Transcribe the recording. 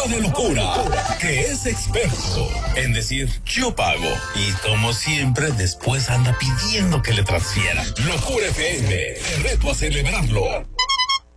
de locura, que es experto en decir yo pago y como siempre después anda pidiendo que le transfiera. Locura FM, te reto a celebrarlo.